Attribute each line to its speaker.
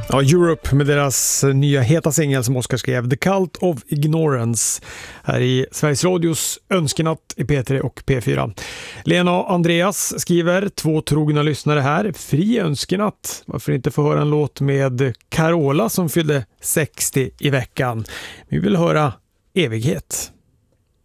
Speaker 1: Ja, Europe med deras nya heta singel som Oscar skrev, The Cult of Ignorance, här i Sveriges Radios önskenatt i P3 och P4. Lena och Andreas skriver, 2 trogna lyssnare här, fri önskenatt. Varför inte få höra en låt med Carola som fyllde 60 i veckan? Vi vill höra Evighet.